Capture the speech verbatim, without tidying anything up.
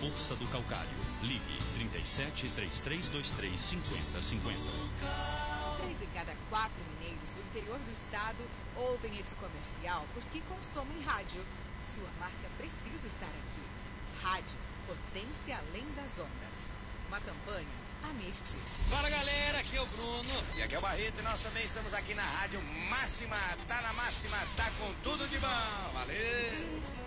força do calcário. Ligue trinta e sete, três três dois três, cinquenta cinquenta. Três em cada quatro mineiros do interior do estado ouvem esse comercial porque consomem rádio. Sua marca precisa estar aqui. Rádio, potência além das ondas. Uma campanha Amirte. Fala galera, aqui é o Bruno. E aqui é o Barreto e nós também estamos aqui na Rádio Máxima. Tá na Máxima, tá com tudo de bom. Valeu!